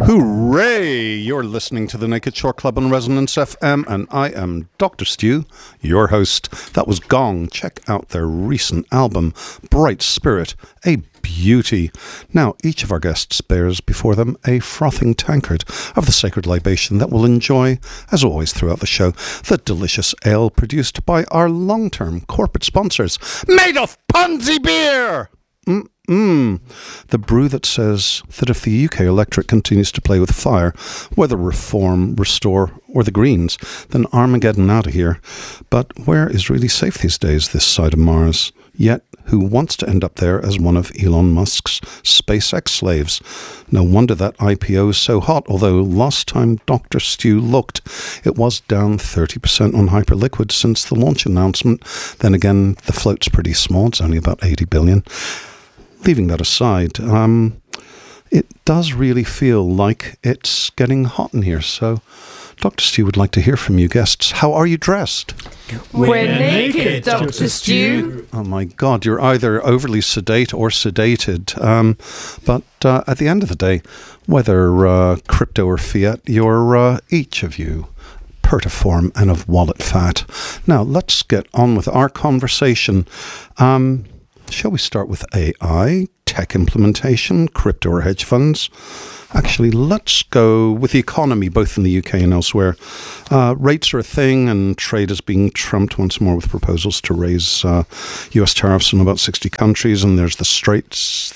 Hooray! You're listening to the Naked Shore Club on Resonance FM, and I am Dr. Stu, your host. That was Gong. Check out their recent album, Bright Spirit, a beauty. Now, each of our guests bears before them a frothing tankard of the sacred libation that will enjoy, as always throughout the show, the delicious ale produced by our long-term corporate sponsors, Madoff Ponzi Beer! The brew that says that if the UK electorate continues to play with fire, whether reform, restore, or the Greens, then Armageddon out of here. But where is really safe these days, this side of Mars? Yet, who wants to end up there as one of Elon Musk's SpaceX slaves? No wonder that IPO is so hot, although last time Dr. Stu looked, it was down 30% on Hyperliquid since the launch announcement. Then again, the float's pretty small, it's only about 80 billion. Leaving that aside, it does really feel like it's getting hot in here. So, Dr. Stu would like to hear from you guests. How are you dressed? We're naked, Dr. Stu. Oh my God, you're either overly sedate or sedated. But at the end of the day, whether crypto or fiat, you're each of you pertiform and of wallet fat. Now, let's get on with our conversation. Shall we start with AI, tech implementation, crypto or hedge funds? Actually, let's go with the economy, both in the UK and elsewhere. Rates are a thing, and trade is being trumped once more with proposals to raise US tariffs in about 60 countries, and there's the Straits.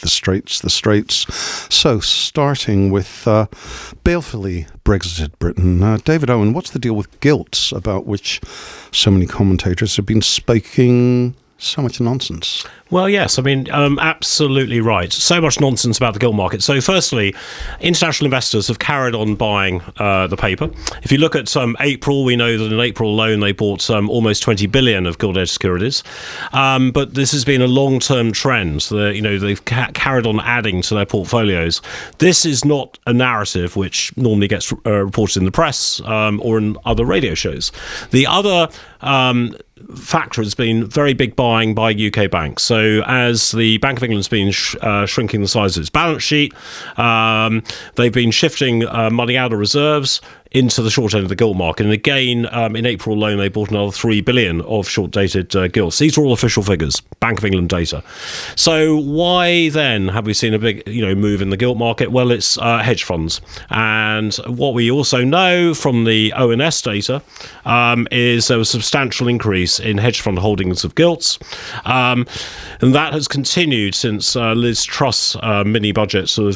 So, starting with balefully Brexited Britain. David Owen, what's the deal with gilts, about which so many commentators have been speaking so much nonsense? Well, yes, I mean, absolutely right. So much nonsense about the gilt market. So firstly, international investors have carried on buying the paper. If you look at April, we know that in April alone they bought almost 20 billion of gilt-edged securities. But this has been a long-term trend. They've carried on adding to their portfolios. This is not a narrative which normally gets reported in the press or in other radio shows. The other factor has been very big buying by UK banks. So as the Bank of England's been shrinking the size of its balance sheet, they've been shifting money out of reserves into the short end of the gilt market. And again, in April alone, they bought another 3 billion of short-dated gilts. These are all official figures, Bank of England data. So why then have we seen a big move in the gilt market? Well, it's hedge funds. And what we also know from the ONS data is there was a substantial increase in hedge fund holdings of gilts. And that has continued since Liz Truss mini budget of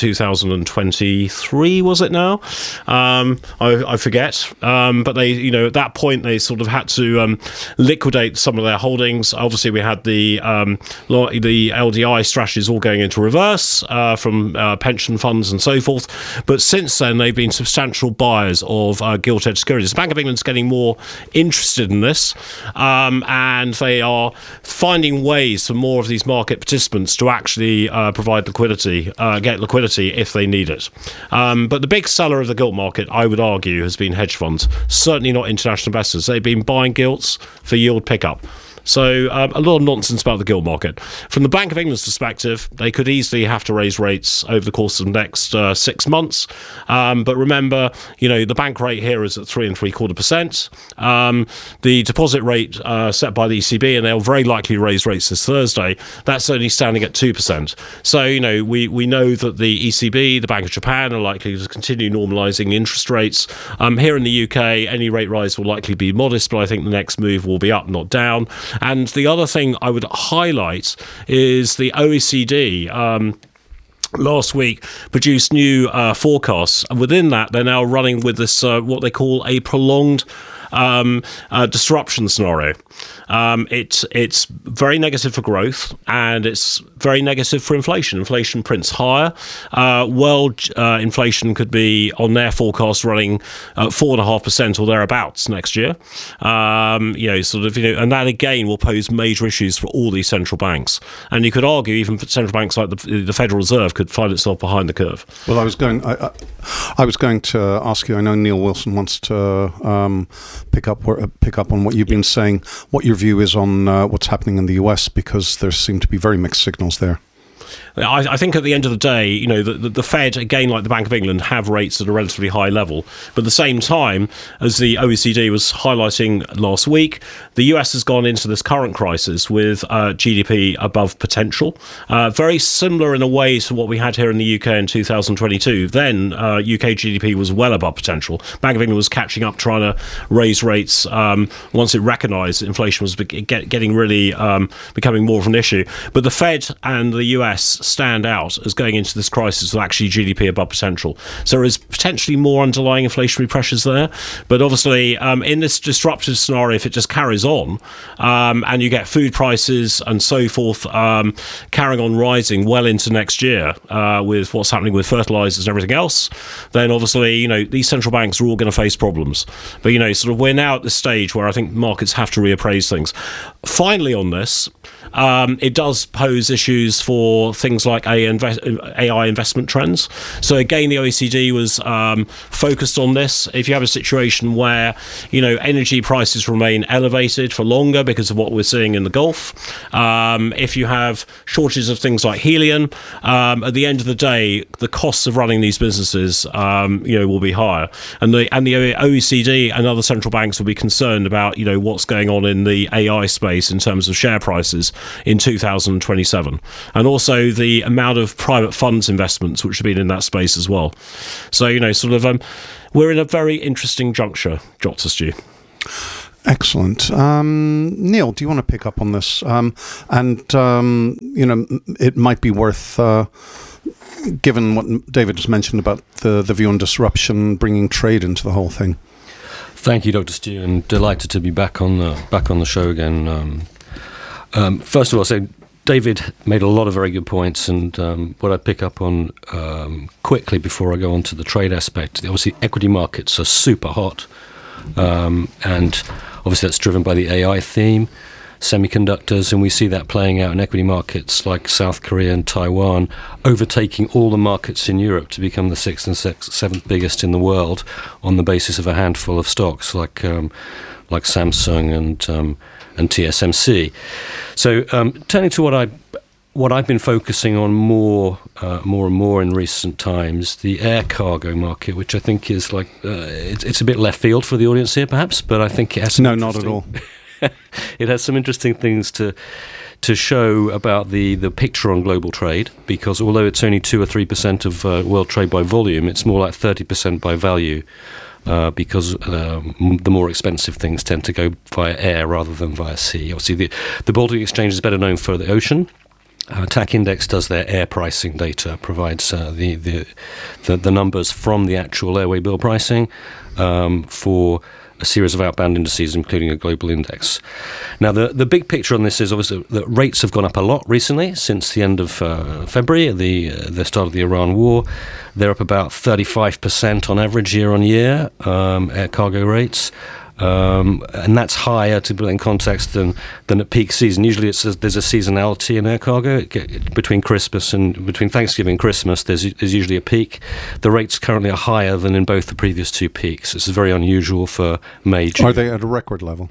2023, was it now? I forget, but they, at that point they sort of had to liquidate some of their holdings. Obviously, we had the LDI strategies all going into reverse from pension funds and so forth. But since then, they've been substantial buyers of gilt-edged securities. The Bank of England's getting more interested in this, and they are finding ways for more of these market participants to actually provide liquidity, get liquidity if they need it. But the big seller of the gilt market, I would argue, has been hedge funds, certainly not international investors. They've been buying gilts for yield pickup. So a lot of nonsense about the gilt market. From the Bank of England's perspective, they could easily have to raise rates over the course of the next 6 months. But remember, the bank rate here is at 3.75%. The deposit rate set by the ECB, and they'll very likely raise rates this Thursday, that's only standing at 2%. So, we know that the ECB, the Bank of Japan, are likely to continue normalising interest rates. Here in the UK, any rate rise will likely be modest, but I think the next move will be up, not down. And the other thing I would highlight is the OECD last week produced new forecasts, and within that they're now running with this what they call a prolonged disruption scenario. It's very negative for growth, and it's very negative for inflation. Inflation prints higher. World inflation could be, on their forecast, running 4.5% or thereabouts next year. And that again will pose major issues for all these central banks. And you could argue even central banks like the Federal Reserve could find itself behind the curve. Well, I was going to ask you. I know Neil Wilson wants to pick up on what you've been saying. What your view is on what's happening in the US, because there seem to be very mixed signals there. I think at the end of the day, the Fed, again, like the Bank of England, have rates at a relatively high level. But at the same time, as the OECD was highlighting last week, the US has gone into this current crisis with GDP above potential. Very similar in a way to what we had here in the UK in 2022. Then UK GDP was well above potential. Bank of England was catching up, trying to raise rates once it recognised inflation was getting really becoming more of an issue. But the Fed and the US stand out as going into this crisis with actually GDP above potential. So there is potentially more underlying inflationary pressures there. But obviously, in this disruptive scenario, if it just carries on and you get food prices and so forth carrying on rising well into next year with what's happening with fertilizers and everything else, then obviously, these central banks are all going to face problems. But, sort of we're now at the stage where I think markets have to reappraise things. Finally on this, it does pose issues for things like AI investment trends. So again, the OECD was focused on this. If you have a situation where, energy prices remain elevated for longer because of what we're seeing in the Gulf, if you have shortages of things like helium, at the end of the day, the costs of running these businesses, will be higher. And the OECD and other central banks will be concerned about, what's going on in the AI space in terms of share prices in 2027, and also the amount of private funds investments which have been in that space as well. So we're in a very interesting juncture, Dr. Stu. Excellent. Neil, do you want to pick up on this? It might be worth, given what David just mentioned about the view on disruption, bringing trade into the whole thing. Thank you, Dr. Stu, and delighted to be back on the show again. First of all, so David made a lot of very good points, and what I pick up on quickly before I go on to the trade aspect, obviously equity markets are super hot, and obviously that's driven by the AI theme, semiconductors, and we see that playing out in equity markets like South Korea and Taiwan, overtaking all the markets in Europe to become the 6th and 7th biggest in the world on the basis of a handful of stocks like Samsung and TSMC. So turning to what I've been focusing on more and more in recent times, the air cargo market, which I think is it's a bit left field for the audience here, perhaps, but I think it has no, not at all. It has some interesting things to show about the picture on global trade, because although it's only 2 or 3% of world trade by volume, it's more like 30% by value. Because the more expensive things tend to go via air rather than via sea. Obviously, the Baltic Exchange is better known for the ocean. TAC Index does their air pricing data, provides the numbers from the actual airway bill pricing for a series of outbound indices, including a global index. Now, the big picture on this is obviously that rates have gone up a lot recently since the end of February, the start of the Iran war. They're up about 35% on average year on year, air cargo rates. And that's higher, to put it in context, than at peak season. Usually there's a seasonality in air cargo. Between Thanksgiving and Christmas, there's usually a peak. The rates currently are higher than in both the previous two peaks. This is very unusual for May, June. Are they at a record level?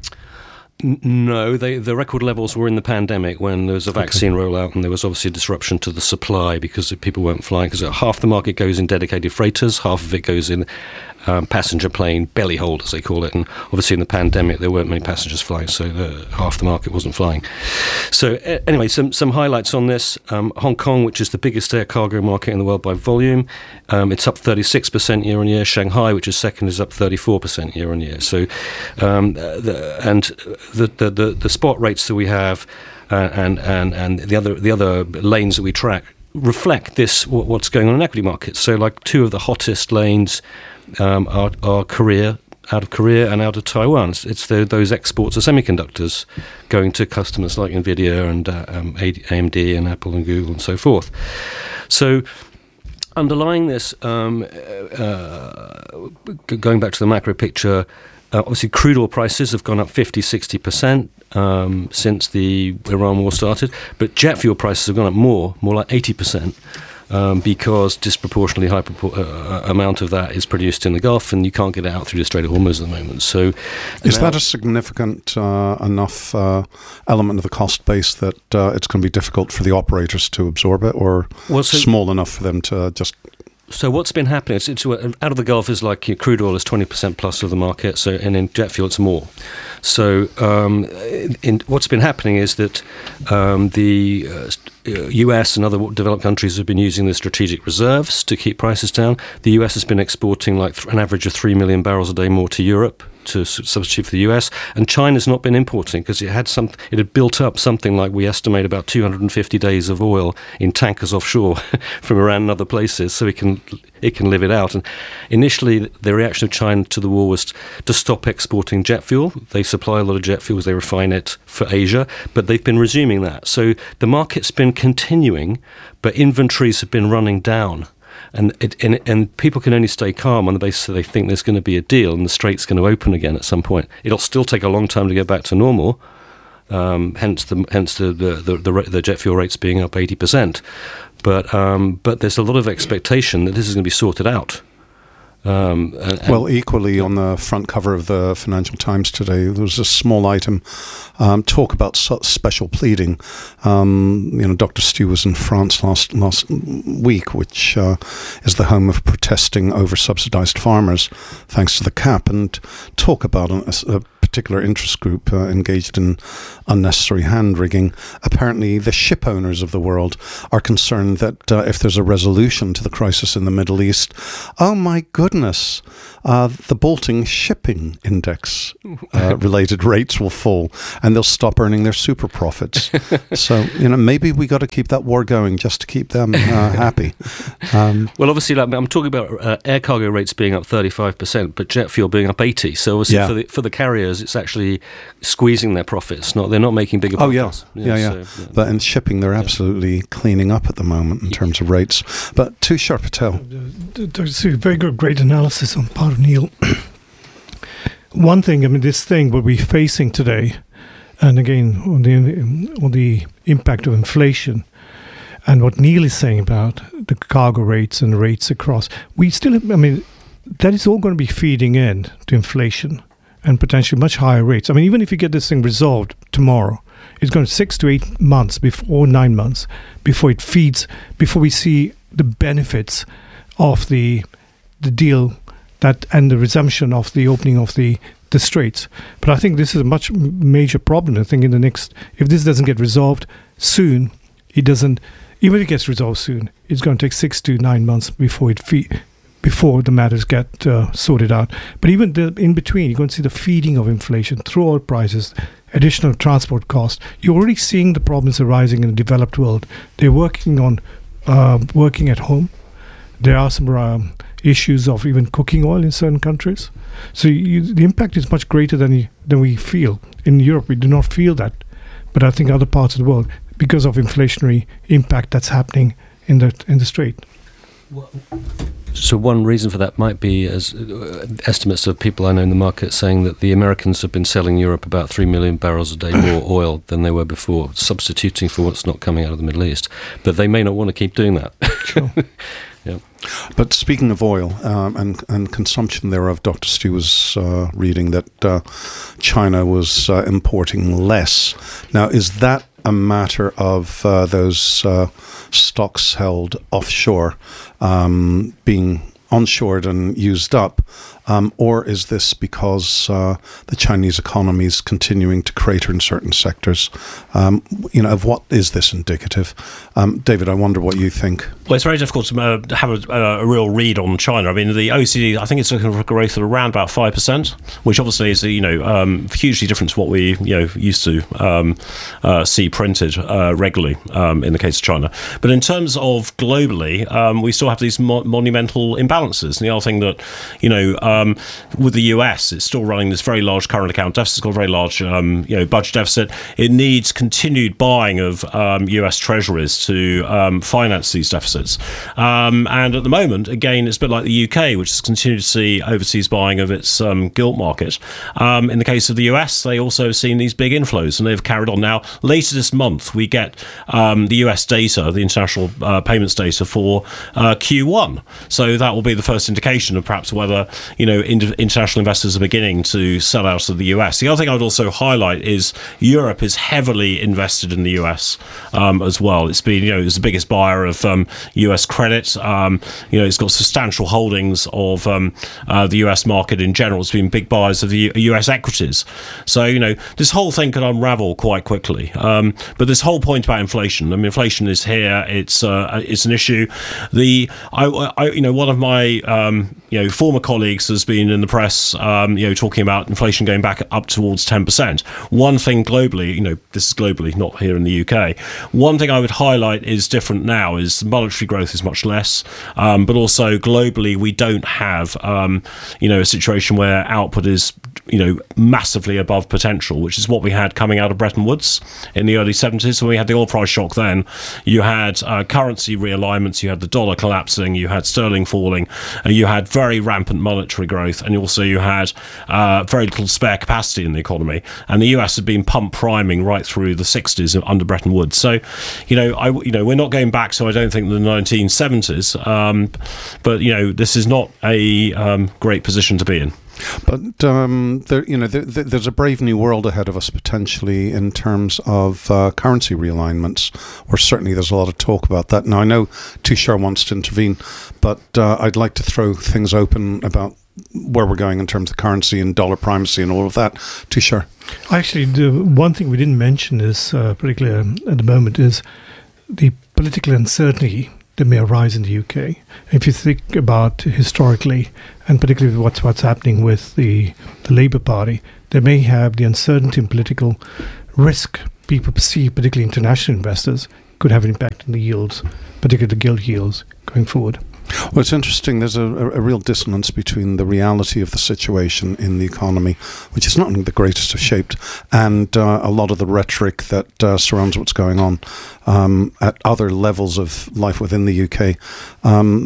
No, the record levels were in the pandemic when there was a vaccine rollout, and there was obviously a disruption to the supply because people weren't flying, because half the market goes in dedicated freighters, half of it goes in passenger plane belly hold, as they call it, and obviously in the pandemic there weren't many passengers flying, so half the market wasn't flying. So anyway, some highlights on this. Hong Kong, which is the biggest air cargo market in the world by volume, it's up 36% year on year. Shanghai, which is second, is up 34% year on year. So the spot rates that we have and the other lanes that we track reflect what's going on in equity markets. So like two of the hottest lanes are Korea, out of Korea and out of Taiwan. It's those exports of semiconductors going to customers like NVIDIA and AMD and Apple and Google and so forth. So underlying this, going back to the macro picture, obviously crude oil prices have gone up 50-60% since the Iran war started, but jet fuel prices have gone up more like 80%. because disproportionately high amount of that is produced in the Gulf, and you can't get it out through the Strait of Hormuz at the moment. So, is that a significant enough element of the cost base that it's going to be difficult for the operators to absorb it, or small enough for them to just... So what's been happening, it's out of the Gulf is like crude oil is 20% plus of the market, and in jet fuel it's more. So what's been happening is that the US and other developed countries have been using the strategic reserves to keep prices down. The US has been exporting like an average of 3 million barrels a day more to Europe to substitute for the US, and China's not been importing because it had built up something like, we estimate, about 250 days of oil in tankers offshore from Iran and other places, so it can live it out. And initially, the reaction of China to the war was to stop exporting jet fuel. They supply a lot of jet fuel, they refine it for Asia, but they've been resuming that. So the market's been continuing, but inventories have been running down. And people can only stay calm on the basis that they think there's going to be a deal and the strait's going to open again at some point. It'll still take a long time to get back to normal, hence the jet fuel rates being up 80%. But there's a lot of expectation that this is going to be sorted out. Well, equally on the front cover of the Financial Times today, there was a small item, talk about special pleading. Dr. Stew was in France last week, which is the home of protesting over-subsidised farmers, thanks to the cap, and talk about a particular interest group engaged in unnecessary hand-rigging. Apparently, the ship owners of the world are concerned that if there's a resolution to the crisis in the Middle East, oh my goodness, the Baltic Shipping Index related rates will fall and they'll stop earning their super profits. So, maybe we got to keep that war going just to keep them happy. Well, obviously, I'm talking about air cargo rates being up 35%, but jet fuel being up 80%. So obviously for the carriers, it's actually squeezing their profits. They're not making bigger profits. Oh, yeah. But in shipping, they're absolutely cleaning up at the moment in terms of rates. But Tushar Patel. There's a very great analysis on part of Neil. One thing, this thing what we're facing today, and again, on the impact of inflation, and what Neil is saying about the cargo rates and rates across, we still have, that is all going to be feeding in to inflation and potentially much higher rates. Even if you get this thing resolved tomorrow, it's going to 6 to 8 months or 9 months before it feeds, before we see the benefits of the deal and the resumption of the opening of the straits. But I think this is a much major problem. I think if this doesn't get resolved soon, even if it gets resolved soon, it's going to take 6 to 9 months before the matters get sorted out. But even in between, you're going to see the feeding of inflation through oil prices, additional transport costs. You're already seeing the problems arising in the developed world. They're working on working at home. There are some issues of even cooking oil in certain countries. So the impact is much greater than we feel. In Europe, we do not feel that. But I think other parts of the world, because of inflationary impact that's happening in the Strait. So one reason for that might be as estimates of people I know in the market saying that the Americans have been selling Europe about 3 million barrels a day more oil than they were before, substituting for what's not coming out of the Middle East. But they may not want to keep doing that. Sure. Yeah. But speaking of oil and consumption thereof, Dr. Stew was reading that China was importing less. Now, is that a matter of those stocks held offshore being onshored and used up, or is this because the Chinese economy is continuing to crater in certain sectors? Of what is this indicative? David, I wonder what you think. Well, it's very difficult to have a real read on China. The OECD, I think it's looking for growth of around about 5%, which obviously is hugely different to what we used to see printed regularly in the case of China. But in terms of globally, we still have these monumental imbalances. balances. And the other thing that, with the US, it's still running this very large current account deficit, it's got a very large, budget deficit. It needs continued buying of US treasuries to finance these deficits. And at the moment, again, it's a bit like the UK, which has continued to see overseas buying of its gilt market. In the case of the US, they also have seen these big inflows, and they've carried on. Now, later this month, we get the US data, the international payments data for Q1. So that will be the first indication of perhaps whether, international investors are beginning to sell out of the US. The other thing I would also highlight is Europe is heavily invested in the US as well. It's been, it's the biggest buyer of US credit. It's got substantial holdings of the US market in general. It's been big buyers of the US equities. So, this whole thing could unravel quite quickly. But this whole point about inflation, inflation is here. It's an issue. One of my former colleagues has been in the press, talking about inflation going back up towards 10%. One thing globally, this is globally, not here in the UK. One thing I would highlight is different now is monetary growth is much less, but also globally we don't have, a situation where output is, massively above potential, which is what we had coming out of Bretton Woods in the early 70s when we had the oil price shock. Then you had currency realignments, you had the dollar collapsing, you had sterling falling, you had very rampant monetary growth, and also you had very little spare capacity in the economy. And the US had been pump priming right through the 60s under Bretton Woods. So, we're not going back to, I don't think, the 1970s, but this is not a great position to be in. But there's a brave new world ahead of us potentially in terms of currency realignments, or certainly there's a lot of talk about that. Now, I know Tushar wants to intervene, but I'd like to throw things open about where we're going in terms of currency and dollar primacy and all of that. Tushar? Actually, the one thing we didn't mention is pretty clear at the moment is the political uncertainty that may arise in the UK. If you think about historically, and particularly what's happening with the Labour Party, they may have the uncertainty and political risk people perceive, particularly international investors, could have an impact on the yields, particularly the gilt yields going forward. Well, it's interesting. There's a real dissonance between the reality of the situation in the economy, which is not in the greatest of shape, and a lot of the rhetoric that surrounds what's going on at other levels of life within the UK.